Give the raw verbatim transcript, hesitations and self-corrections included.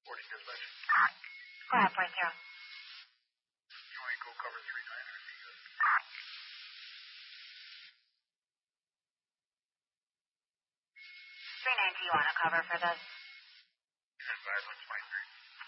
Morning, dispatch. Go ahead, point zero. You want to go cover three nine or because? Three nine, do you want to cover for this? Ten five hundred.